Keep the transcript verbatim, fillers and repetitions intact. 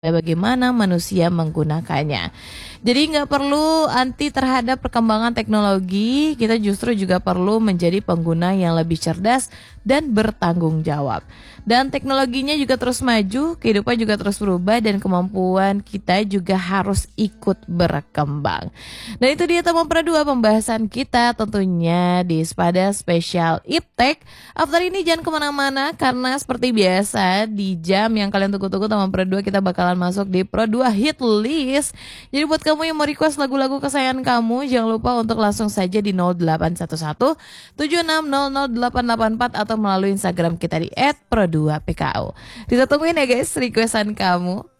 bagaimana manusia menggunakannya. Jadi nggak perlu anti terhadap perkembangan teknologi, kita justru juga perlu menjadi pengguna yang lebih cerdas dan bertanggung jawab. Dan teknologinya juga terus maju, kehidupan juga terus berubah, dan kemampuan kita juga harus ikut berkembang. Dan itu dia teman Pro dua pembahasan kita tentunya di Spada Spesial Iptek. After ini jangan kemana-mana, karena seperti biasa di jam yang kalian tunggu-tunggu teman Pro dua kita bakalan masuk di Pro dua Hit List. Jadi buat kamu yang mau request lagu-lagu kesayangan kamu, jangan lupa untuk langsung saja di nol delapan satu satu tujuh enam nol nol delapan delapan empat atau melalui Instagram kita di et pro dua p k o. Kita tungguin ya guys requestan kamu.